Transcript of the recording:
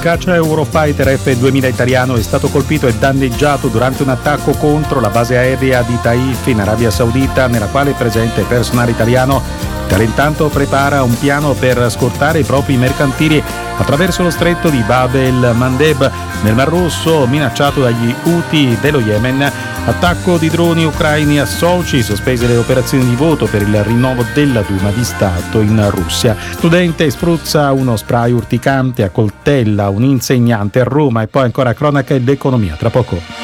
Caccia Eurofighter F-2000 italiano è stato colpito e danneggiato durante un attacco contro la base aerea di Taif in Arabia Saudita, nella quale è presente personale italiano. L'Italia intanto prepara un piano per scortare i propri mercantili attraverso lo stretto di Bab el-Mandeb nel Mar Rosso, minacciato dagli Houthi dello Yemen. Attacco di droni ucraini a Sochi, sospese le operazioni di voto per il rinnovo della Duma di Stato in Russia. Studente spruzza uno spray urticante, accoltella un insegnante a Roma, e poi ancora cronaca ed economia tra poco.